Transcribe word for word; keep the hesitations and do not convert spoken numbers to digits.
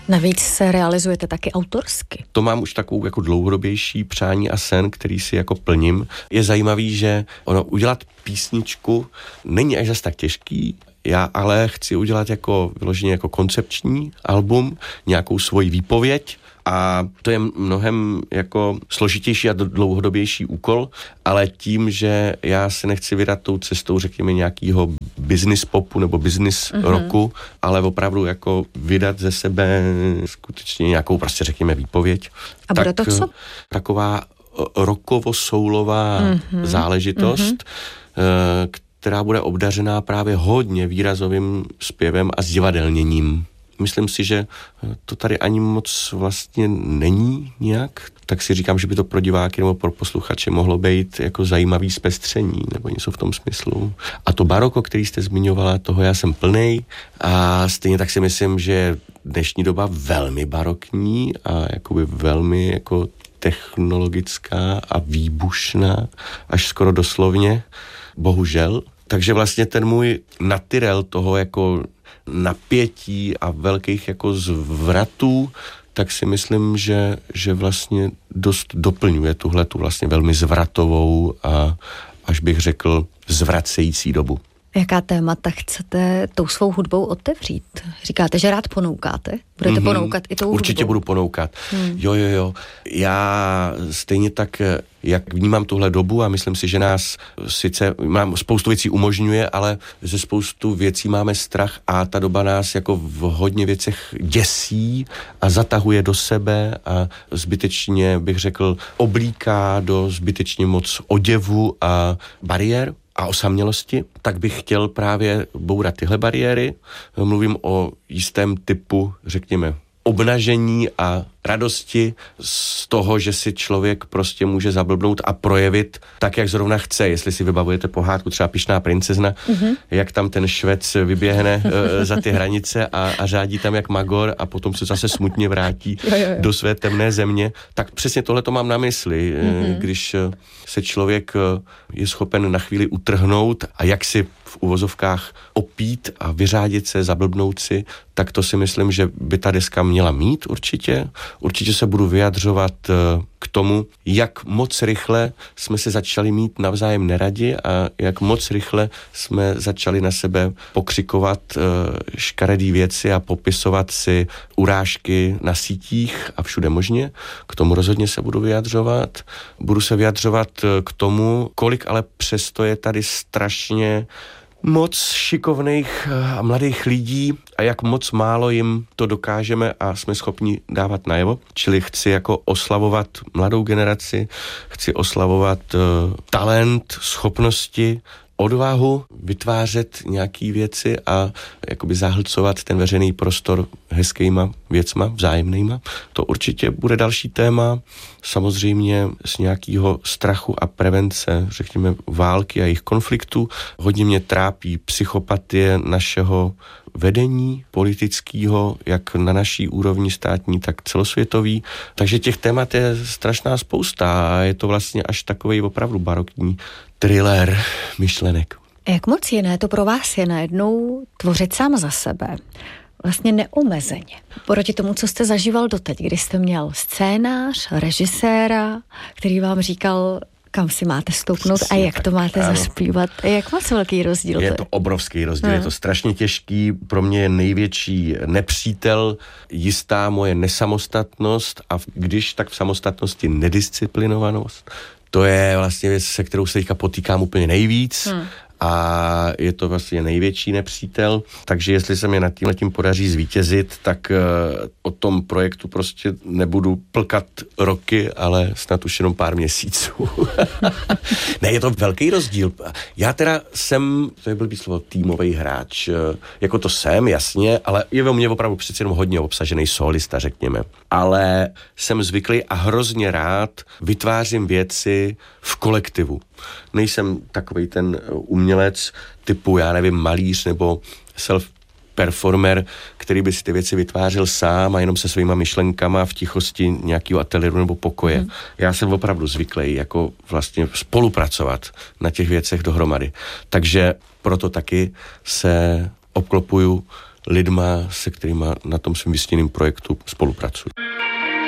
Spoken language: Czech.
Navíc se realizujete taky autorsky. To mám už takovou jako dlouhodobější přání a sen, který si jako plním. Je zajímavý, že ono udělat písničku není až zas tak těžký. Já ale chci udělat jako vyloženě jako koncepční album, nějakou svoji výpověď, a to je mnohem jako složitější a dlouhodobější úkol, ale tím, že já se nechci vydat tou cestou, řekněme, nějakého business popu nebo business mm-hmm. roku, ale opravdu jako vydat ze sebe skutečně nějakou prostě, řekněme, výpověď. A bude to co? Taková rockovo-soulová mm-hmm. záležitost, mm-hmm. která bude obdařená právě hodně výrazovým zpěvem a zdivadelněním. Myslím si, že to tady ani moc vlastně není nějak, tak si říkám, že by to pro diváky nebo pro posluchače mohlo být jako zajímavý zpestření nebo něco v tom smyslu. A to baroko, který jste zmiňovala, toho já jsem plnej a stejně tak si myslím, že je dnešní doba velmi barokní a jakoby velmi jako technologická a výbušná, až skoro doslovně, bohužel. Takže vlastně ten můj natyrel toho jako napětí a velkých jako zvratů, tak si myslím, že, že vlastně dost doplňuje tuhletu vlastně velmi zvratovou a až bych řekl zvracející dobu. Jaká témata chcete tou svou hudbou otevřít? Říkáte, že rád ponoukáte? Budete mm-hmm. ponoukat i tou hudbou? Určitě budu ponoukat. Hmm. Jo, jo, jo. Já stejně tak, jak vnímám tuhle dobu a myslím si, že nás sice mám spoustu věcí umožňuje, ale ze spoustu věcí máme strach a ta doba nás jako v hodně věcech děsí a zatahuje do sebe a zbytečně, bych řekl, oblíká do zbytečně moc oděvu a bariér a osamělosti, tak bych chtěl právě bourat tyhle bariéry. Mluvím o jistém typu, řekněme, obnažení a radosti z toho, že si člověk prostě může zablbnout a projevit tak, jak zrovna chce. Jestli si vybavujete pohádku třeba Pyšná princezna, mm-hmm. jak tam ten Švec vyběhne uh, za ty hranice a, a řádí tam jak magor a potom se zase smutně vrátí jo, jo, jo. do své temné země. Tak přesně tohle to mám na mysli, mm-hmm. když se člověk je schopen na chvíli utrhnout a jak si v uvozovkách opít a vyřádit se, zablbnout si, tak to si myslím, že by ta deska měla mít určitě. Určitě se budu vyjadřovat k tomu, jak moc rychle jsme se začali mít navzájem neradi a jak moc rychle jsme začali na sebe pokřikovat škaredý věci a popisovat si urážky na sítích a všude možně. K tomu rozhodně se budu vyjadřovat. Budu se vyjadřovat k tomu, kolik ale přesto je tady strašně moc šikovných a mladých lidí a jak moc málo jim to dokážeme a jsme schopni dávat najevo. Čili chci jako oslavovat mladou generaci, chci oslavovat uh, talent, schopnosti, odvahu vytvářet nějaký věci a jakoby zahlcovat ten veřejný prostor hezkýma věcma, vzájemnýma. To určitě bude další téma, samozřejmě z nějakého strachu a prevence, řekněme, války a jejich konfliktů. Hodně mě trápí psychopatie našeho vedení politického, jak na naší úrovni státní, tak celosvětový. Takže těch témat je strašná spousta a je to vlastně až takovej opravdu barokní thriller myšlenek. Jak moc jiné to pro vás je najednou tvořit sám za sebe? Vlastně neomezeně. Proti tomu, co jste zažíval doteď, kdy jste měl scénář, režiséra, který vám říkal, kam si máte stoupnout a jak to máte ano. zaspívat. Jak moc velký rozdíl? Je to obrovský rozdíl, no. Je to strašně těžký. Pro mě je největší nepřítel jistá moje nesamostatnost a když tak v samostatnosti nedisciplinovanost. To je vlastně věc, se kterou se teďka potýkám úplně nejvíc. Hmm. A je to vlastně největší nepřítel, takže jestli se mi nad tímhletím podaří zvítězit, tak uh, o tom projektu prostě nebudu plkat roky, ale snad už jenom pár měsíců. Ne, je to velký rozdíl. Já teda jsem, to je blbý slovo, týmový hráč, jako to jsem, jasně, ale je ve mně opravdu přeci jenom hodně obsažený solista, řekněme. Ale jsem zvyklý a hrozně rád vytvářím věci v kolektivu. Nejsem takovej ten umělec typu, já nevím, malíř nebo self-performer, který by si ty věci vytvářel sám a jenom se svýma myšlenkama v tichosti nějakého ateliéru nebo pokoje. Hmm. Já jsem opravdu zvyklý jako vlastně spolupracovat na těch věcech dohromady. Takže proto taky se obklopuju lidma, se kterými na tom svým vysněným projektu spolupracuji.